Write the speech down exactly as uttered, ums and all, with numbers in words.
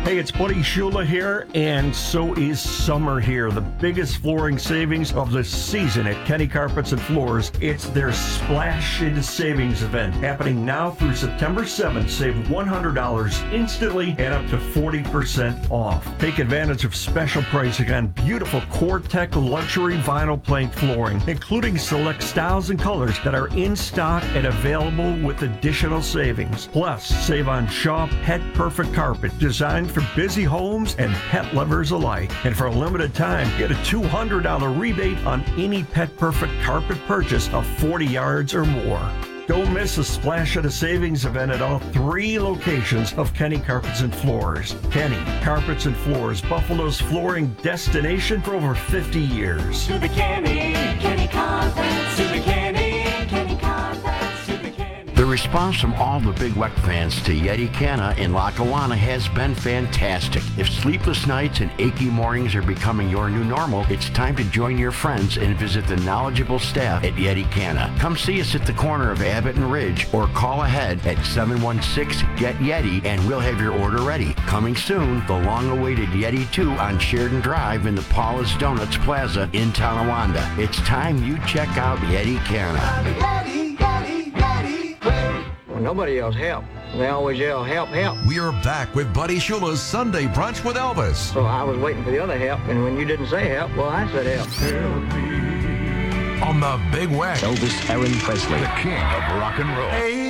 Hey, it's Buddy Shula here, and so is summer here. The biggest flooring savings of the season at Kenny Carpets and Floors. It's their Splash into Savings event happening now through September seventh. Save one hundred dollars instantly and up to forty percent off. Take advantage of special pricing on beautiful CoreTech luxury vinyl plank flooring, including select styles and colors that are in stock and available with additional savings. Plus, save on Shaw Pet Perfect Carpet, designed for busy homes and pet lovers alike. And for a limited time, get a two hundred dollars rebate on any Pet Perfect carpet purchase of forty yards or more. Don't miss a Splash at a Savings event at all three locations of Kenny Carpets and Floors. Kenny Carpets and Floors, Buffalo's flooring destination for over fifty years. To the Kenny, Kenny Carpets, to the Kenny, Kenny Carpets, to the Kenny. The response from all the Big Weck fans to Yeti Canna in Lackawanna has been fantastic. If sleepless nights and achy mornings are becoming your new normal, it's time to join your friends and visit the knowledgeable staff at Yeti Canna. Come see us at the corner of Abbott and Ridge or call ahead at seven one six, G E T YETI and we'll have your order ready. Coming soon, the long-awaited Yeti two on Sheridan Drive in the Paula's Donuts Plaza in Tonawanda. It's time you check out Yeti Canna. Yeti, Yeti, Yeti. When nobody else helped, they always yell, help, help. We are back with Buddy Shula's Sunday Brunch with Elvis. So I was waiting for the other help, and when you didn't say help, well, I said help. On the Big Weck. Elvis Aaron Presley, the king of rock and roll. Hey,